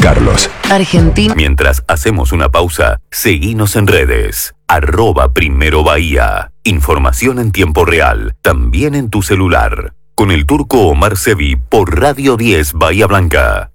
Carlos. Argentina. Mientras hacemos una pausa, seguinos en redes. @Primero Bahía. Información en tiempo real, también en tu celular. Con el turco Omar Sevi por Radio 10 Bahía Blanca.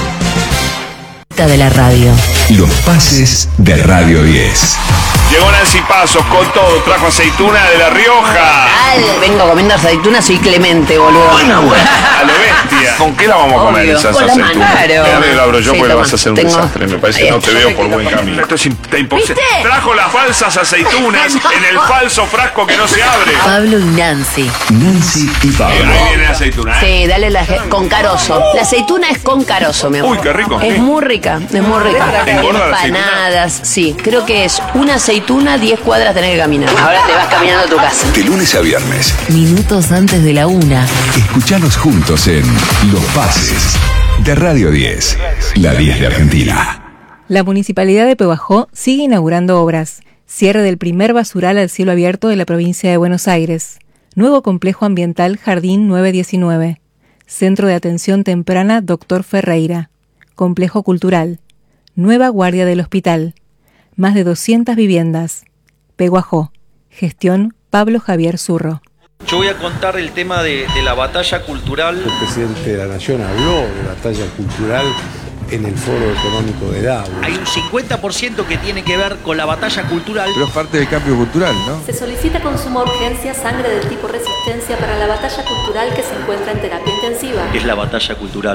De la radio. Los pases de Radio 10. Llegó Nancy Pasos con todo, trajo aceituna de La Rioja. Vengo comiendo aceitunas, soy Clemente, boludo. A lo bestia. ¿Con qué la vamos a comer esas con la mano. aceitunas? Claro. Déjame que lo abro yo Sí, porque toma. vas a hacer un Tengo- desastre. Me parece Ahí que no te está. veo por buen camino. Esto es imposible. ¿Viste? Trajo las falsas aceitunas en el falso frasco que no se abre. Pablo y Nancy. Nancy y Pablo. Ahí viene la aceituna, Sí, dale con carozo. La aceituna es con carozo, mi amor. Uy, qué rico. Es muy rica, es muy rica. ¿Engorda la aceituna? Empanadas, sí. Creo que es una aceituna, 10 cuadras tenés que caminar. Ahora te vas caminando a tu casa. De lunes a viernes. Minutos antes de la 1. Escuchanos juntos en Los Pases de Radio 10. La 10 de Argentina. La Municipalidad de Pehuajó sigue inaugurando obras. Cierre del primer basural al cielo abierto de la provincia de Buenos Aires. Nuevo complejo ambiental Jardín 919. Centro de Atención Temprana Dr. Ferreira. Complejo cultural. Nueva guardia del hospital. Más de 200 viviendas. Pehuajó. Gestión Pablo Javier Zurro. Yo voy a contar el tema de la batalla cultural. El presidente de la Nación habló de batalla cultural en el Foro Económico de Davos. Hay un 50% que tiene que ver con la batalla cultural. Pero es parte del cambio cultural, ¿no? Se solicita con suma urgencia sangre del tipo resistencia para la batalla cultural que se encuentra en terapia intensiva. Es la batalla cultural.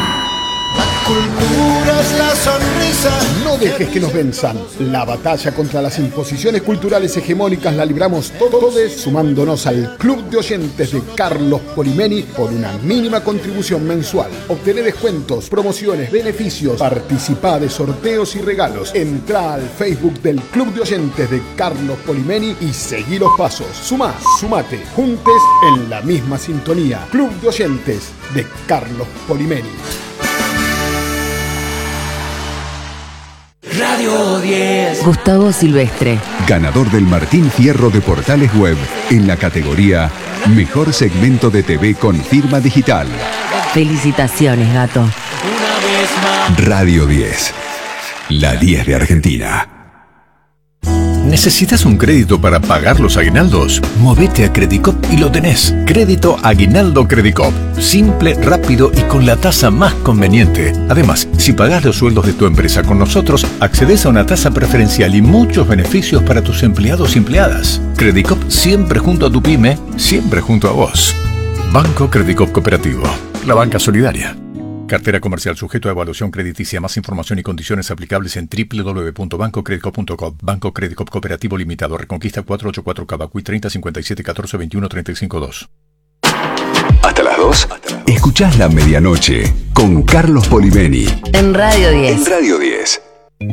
Cultura es la sonrisa. No dejes que nos venzan. La batalla contra las imposiciones culturales hegemónicas la libramos todos sumándonos al Club de Oyentes de Carlos Polimeni por una mínima contribución mensual. Obtener descuentos, promociones, beneficios, participá de sorteos y regalos. Entrá al Facebook del Club de Oyentes de Carlos Polimeni y seguí los pasos. Sumá, sumate, juntes en la misma sintonía. Club de Oyentes de Carlos Polimeni. Radio 10. Gustavo Silvestre. Ganador del Martín Fierro de Portales Web en la categoría Mejor Segmento de TV con Firma Digital. Felicitaciones, gato. Radio 10. La 10 de Argentina. ¿Necesitas un crédito para pagar los aguinaldos? Movete a Credicop y lo tenés. Crédito Aguinaldo Credicop. Simple, rápido y con la tasa más conveniente. Además, si pagás los sueldos de tu empresa con nosotros, accedes a una tasa preferencial y muchos beneficios para tus empleados y empleadas. Credicop siempre junto a tu pyme, siempre junto a vos. Banco Credicop Cooperativo. La banca solidaria. Cartera comercial sujeto a evaluación crediticia. Más información y condiciones aplicables en www.bancocredicop.com. Banco Credicop Cooperativo Limitado. Reconquista 484 Cavacuy 30 57 14 21 35 2. Hasta las 2. Escuchás La Medianoche con Carlos Polimeni. En Radio 10. En Radio 10.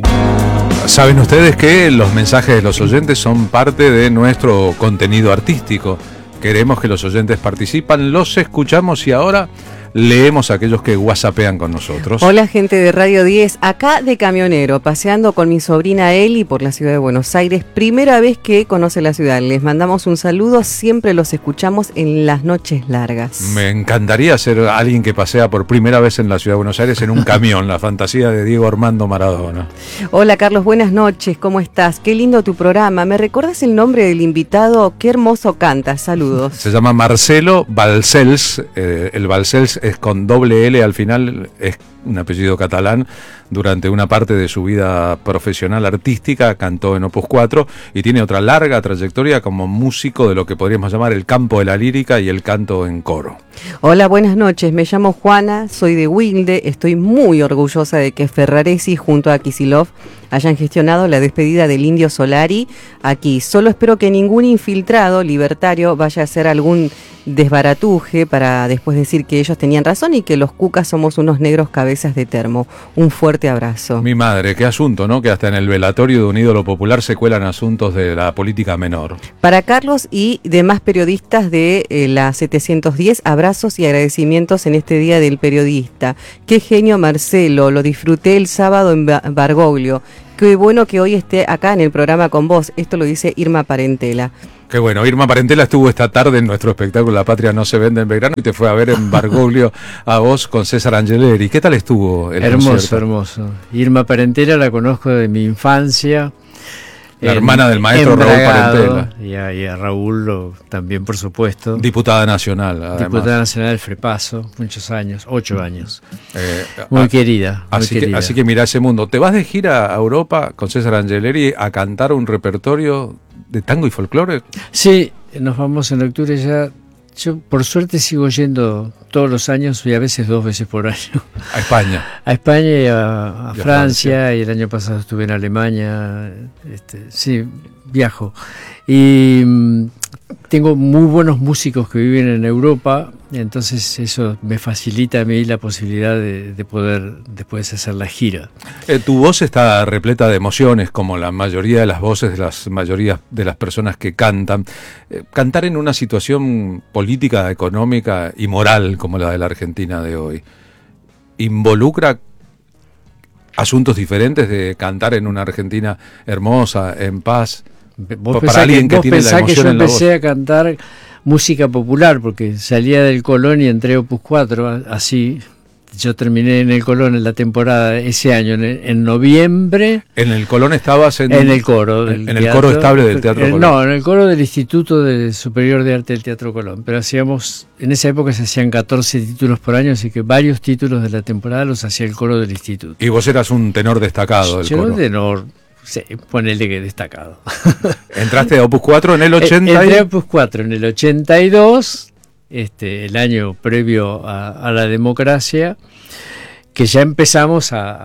Saben ustedes que los mensajes de los oyentes son parte de nuestro contenido artístico. Queremos que los oyentes participan, los escuchamos y ahora leemos a aquellos que whatsappean con nosotros. Hola, gente de Radio 10, acá de camionero, paseando con mi sobrina Eli por la ciudad de Buenos Aires. Primera vez que conoce la ciudad. Les mandamos un saludo, siempre los escuchamos en las noches largas. Me encantaría ser alguien que pasea por primera vez en la ciudad de Buenos Aires en un camión, la fantasía de Diego Armando Maradona. Hola, Carlos, buenas noches, ¿cómo estás? Qué lindo tu programa. ¿Me recuerdas el nombre del invitado? Qué hermoso cantas, saludos. Se llama Marcelo Balcells, el Balcells es con doble L al final, es un apellido catalán. Durante una parte de su vida profesional artística cantó en Opus 4 y tiene otra larga trayectoria como músico de lo que podríamos llamar el campo de la lírica y el canto en coro. Hola, buenas noches, me llamo Juana, soy de Wilde, estoy muy orgullosa de que Ferraresi junto a Kicillof hayan gestionado la despedida del Indio Solari aquí. Solo espero que ningún infiltrado libertario vaya a hacer algún desbaratuje para después decir que ellos tenían razón y que los cucas somos unos negros cabezas de termo. Un fuerte abrazo. Mi madre, qué asunto, ¿no? Que hasta en el velatorio de un ídolo popular se cuelan asuntos de la política menor. Para Carlos y demás periodistas de la 710, abrazos y agradecimientos en este Día del Periodista. Qué genio Marcelo, lo disfruté el sábado en Bargoglio. Qué bueno que hoy esté acá en el programa con vos. Esto lo dice Irma Parentela. Qué bueno, Irma Parentela estuvo esta tarde en nuestro espectáculo La Patria no se vende en Belgrano y te fue a ver en Bergoglio a vos con César Angeleri. ¿Qué tal estuvo el concierto? Hermoso. Irma Parentela la conozco de mi infancia. La hermana del maestro Raúl Parentela. Y a Raúl también, por supuesto. Diputada nacional, además. Diputada nacional del Frepaso, muchos años, 8 años. Muy querida. Así que mira ese mundo. ¿Te vas de gira a Europa con César Angeleri a cantar un repertorio de tango y folclore? Sí, nos vamos en octubre ya. Yo por suerte sigo yendo todos los años y a veces 2 veces por año. A España. A España y a Francia, y el año pasado estuve en Alemania. Sí, viajo. Y tengo muy buenos músicos que viven en Europa, entonces eso me facilita a mí la posibilidad de poder después hacer la gira. Tu voz está repleta de emociones, como la mayoría de las voces de las mayorías de las personas que cantan. Cantar en una situación política, económica y moral como la de la Argentina de hoy, ¿involucra asuntos diferentes de cantar en una Argentina hermosa, en paz? Para alguien que tiene la emoción en la voz. Yo empecé a cantar música popular porque salía del Colón y entré a Opus 4, así. Yo terminé en el Colón en la temporada ese año, en noviembre. ¿En el Colón estabas en el coro? ¿En el coro estable del Teatro Colón? No, en el coro del Instituto Superior de Arte del Teatro Colón. Pero en esa época se hacían 14 títulos por año, así que varios títulos de la temporada los hacía el coro del Instituto. Y vos eras un tenor destacado del coro. Yo un tenor, sí, ponele que destacado. ¿Entraste a Opus 4 en el 80? Entré a Opus 4 en el 82. El año previo a la democracia, que ya empezamos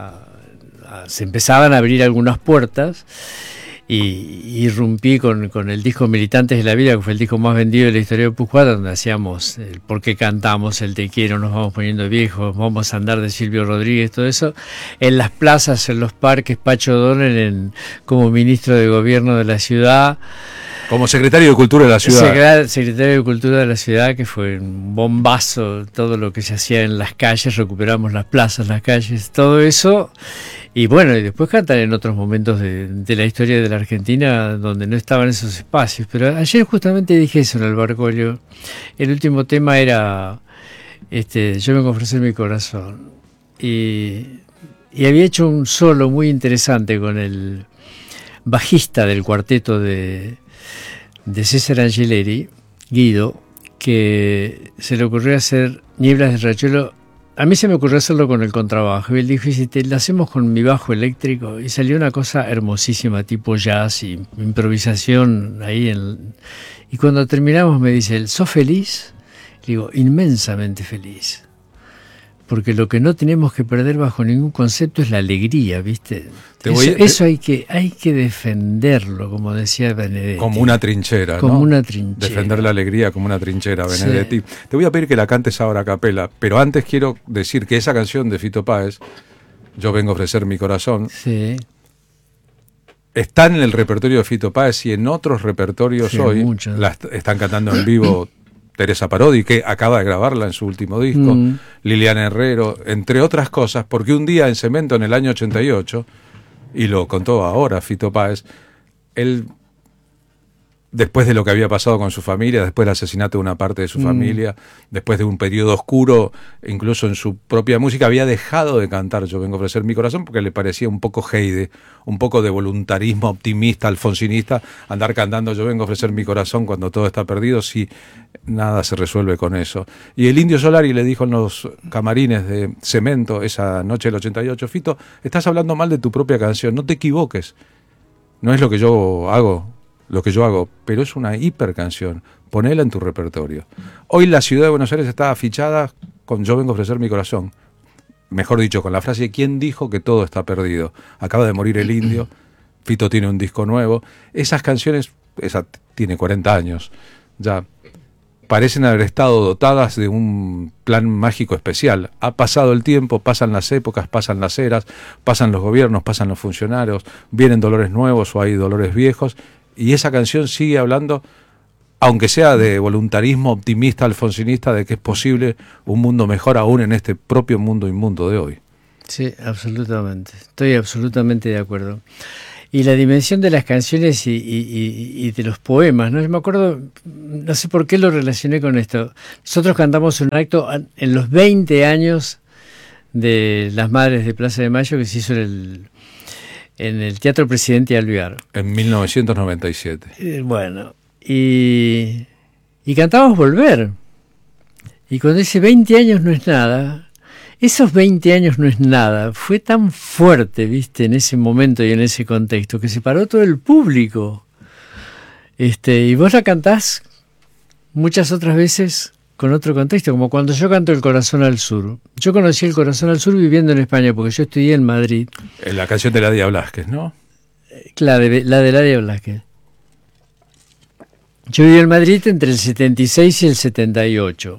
se empezaban a abrir algunas puertas, y irrumpí con el disco Militantes de la Vida, que fue el disco más vendido de la historia de Opus 4, donde hacíamos el Por qué cantamos, el Te quiero, nos vamos poniendo viejos, vamos a andar de Silvio Rodríguez, todo eso, en las plazas, en los parques, Pacho O'Donnell como ministro de gobierno de la ciudad. Como secretario de Cultura de la ciudad. Secretario de Cultura de la ciudad, que fue un bombazo todo lo que se hacía en las calles, recuperamos las plazas, las calles, todo eso. Y bueno, y después cantan en otros momentos de la historia de la Argentina donde no estaban esos espacios. Pero ayer justamente dije eso en el Bergoglio. El último tema era Yo vengo a ofrecer mi corazón. Y había hecho un solo muy interesante con el bajista del cuarteto de César Angeleri, Guido, que se le ocurrió hacer Nieblas de Riachuelo. A mí se me ocurrió hacerlo con el contrabajo, y él dijo, si lo hacemos con mi bajo eléctrico, y salió una cosa hermosísima, tipo jazz y improvisación ahí. Y cuando terminamos me dice él, ¿sos feliz? Le digo, inmensamente feliz. Porque lo que no tenemos que perder bajo ningún concepto es la alegría, ¿viste? Eso hay que defenderlo, como decía Benedetti. Como una trinchera, como ¿no? Una trinchera. Defender la alegría como una trinchera, Benedetti. Sí. Te voy a pedir que la cantes ahora a capela, pero antes quiero decir que esa canción de Fito Páez, Yo vengo a ofrecer mi corazón, sí, está en el repertorio de Fito Páez y en otros repertorios sí, hoy la están cantando en vivo Teresa Parodi, que acaba de grabarla en su último disco, Liliana Herrero, entre otras cosas, porque un día en Cemento, en el año 88, y lo contó ahora Fito Páez, él, después de lo que había pasado con su familia, después del asesinato de una parte de su familia, después de un periodo oscuro, incluso en su propia música, había dejado de cantar Yo vengo a ofrecer mi corazón porque le parecía un poco Heide, un poco de voluntarismo optimista, alfonsinista, andar cantando Yo vengo a ofrecer mi corazón cuando todo está perdido, si nada se resuelve con eso. Y el Indio Solari le dijo en los camarines de Cemento esa noche del 88, Fito, estás hablando mal de tu propia canción, no te equivoques, no es lo que yo hago, pero es una hiper canción, ponela en tu repertorio. Hoy la ciudad de Buenos Aires está afichada con Yo vengo a ofrecer mi corazón, mejor dicho, con la frase ¿quién dijo que todo está perdido? Acaba de morir el Indio, Fito tiene un disco nuevo, esas canciones, esa tiene 40 años, ya parecen haber estado dotadas de un plan mágico especial. Ha pasado el tiempo, pasan las épocas, pasan las eras, pasan los gobiernos, pasan los funcionarios, vienen dolores nuevos o hay dolores viejos, y esa canción sigue hablando, aunque sea de voluntarismo optimista, alfonsinista, de que es posible un mundo mejor aún en este propio mundo inmundo de hoy. Sí, absolutamente. Estoy absolutamente de acuerdo. y la dimensión de las canciones y de los poemas, ¿no? Yo me acuerdo, no sé por qué lo relacioné con esto. Nosotros cantamos un acto en los 20 años de Las Madres de Plaza de Mayo que se hizo en el Teatro Presidente Alvear. En 1997. Bueno, y cantamos Volver. Y cuando dice 20 años no es nada, esos 20 años no es nada, fue tan fuerte, viste, en ese momento y en ese contexto, que se paró todo el público. Y vos la cantás muchas otras veces con otro contexto, como cuando yo canto El Corazón al Sur. Yo conocí El Corazón al Sur viviendo en España, porque yo estudié en Madrid. La canción de Ladia Blasquez, ¿no? La de Ladia Blasquez. Yo viví en Madrid entre el 76 y el 78.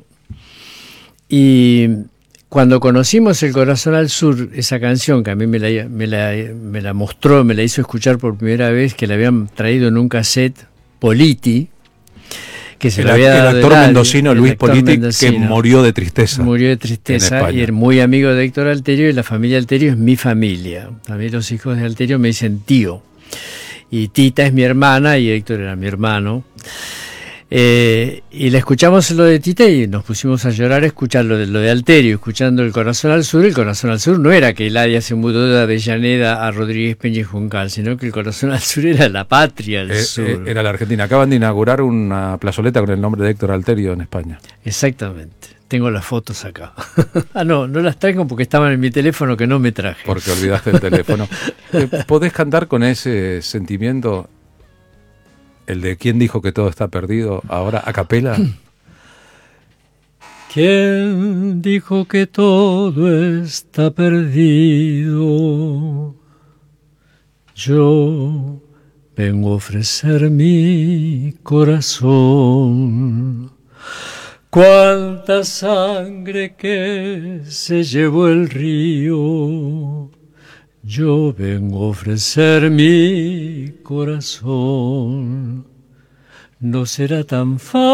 Y cuando conocimos El Corazón al Sur, esa canción que a mí me la mostró, me la hizo escuchar por primera vez, que la habían traído en un cassette, Politi, que se le había dado el actor mendocino Luis Politi, que murió de tristeza. Murió de tristeza y era muy amigo de Héctor Alterio, y la familia Alterio es mi familia. A mí los hijos de Alterio me dicen tío. Y Tita es mi hermana y Héctor era mi hermano. Y la escuchamos lo de Tita y nos pusimos a llorar a escuchar lo de Alterio, escuchando El Corazón al Sur. El Corazón al Sur no era que Ladia se mudó de Avellaneda a Rodríguez Peña y Juncal, sino que El Corazón al Sur era la patria del sur. Era la Argentina. Acaban de inaugurar una plazoleta con el nombre de Héctor Alterio en España. Exactamente. Tengo las fotos acá. No las traigo porque estaban en mi teléfono que no me traje. Porque olvidaste el teléfono. ¿Podés cantar con ese sentimiento? El de ¿Quién dijo que todo está perdido? Ahora, a capela. ¿Quién dijo que todo está perdido? Yo vengo a ofrecer mi corazón. Cuánta sangre que se llevó el río. Yo vengo a ofrecer mi corazón. No será tan fácil